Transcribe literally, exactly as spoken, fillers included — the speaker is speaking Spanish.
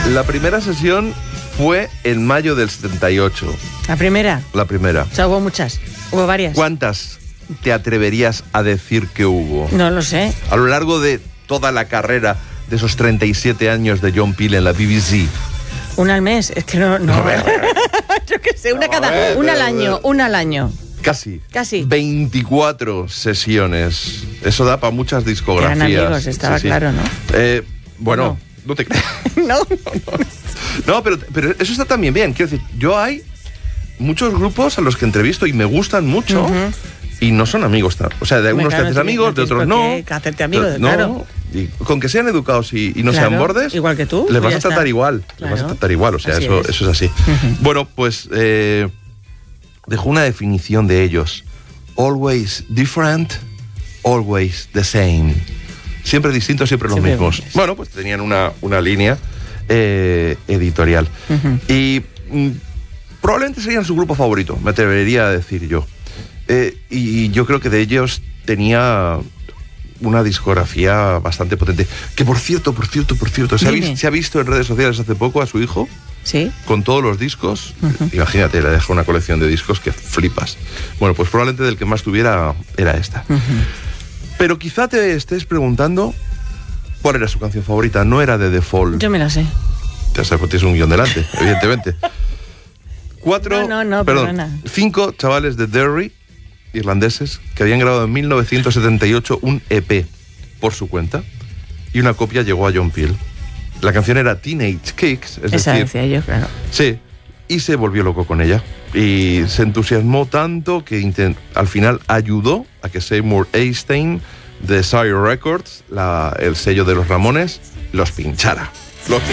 La primera sesión fue en mayo del setenta y ocho. ¿La primera? La primera. O sea, hubo muchas, hubo varias. ¿Cuántas te atreverías a decir que hubo? No lo sé. A lo largo de toda la carrera de esos treinta y siete años de John Peel en la B B C. Una al mes, es que no... no. A ver, a ver. Yo qué sé, una No, cada... a ver, una a al ver. año, una al año. Casi. Casi. veinticuatro sesiones. Eso da para muchas discografías. Eran amigos, estaba Sí, sí. claro, ¿no? Eh, bueno, No. no, te creas. No. No, pero, pero eso está también bien. Quiero decir, yo hay muchos grupos a los que entrevisto y me gustan mucho. Ujú. Y no son amigos. O sea, de algunos Claro, te haces sí, amigos, de tienes otros por no. qué hacerte amigos, no. claro. Y con que sean educados y, y no Claro, sean bordes, igual que tú, les pues vas ya a tratar está. igual. Les vas a Claro. tratar igual. O sea, Así eso es. eso es así. Ujú. Bueno, pues eh, dejó una definición de ellos. Always different, always the same. Siempre distintos, siempre los Siempre mismos. iguales. Bueno, pues tenían una, una línea eh, editorial. Ujú. Y mm, probablemente serían su grupo favorito, me atrevería a decir yo. Eh, y yo creo que de ellos tenía una discografía bastante potente. Que por cierto, por cierto, por cierto, ¿se ha, Dime. vis- se ha visto en redes sociales hace poco a su hijo ¿Sí? con todos los discos? Ujú. Imagínate, le dejó una colección de discos que flipas. Bueno, pues probablemente del que más tuviera era esta. Ujú. Pero quizá te estés preguntando cuál era su canción favorita. No era de The Fall. Yo me la sé. Ya sabes, pues tienes un guión delante, evidentemente. Cuatro, No, no, no, perdón, perdona. cinco chavales de Derry, irlandeses, que habían grabado en mil novecientos setenta y ocho un E P por su cuenta y una copia llegó a John Peel. La canción era Teenage Kicks, es Esa decir, decía yo, claro. sí, y se volvió loco con ella. Y se entusiasmó tanto que intent- al final ayudó a que Seymour Einstein de Sire Records, la- el sello de los Ramones, los pinchara. Los